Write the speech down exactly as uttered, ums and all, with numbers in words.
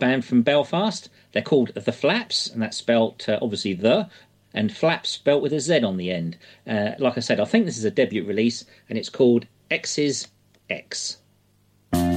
band from Belfast. They're called The Flaps, and that's spelt uh, obviously the, and Flaps spelt with a Z on the end. Uh, like I said, I think this is a debut release, and it's called X's X.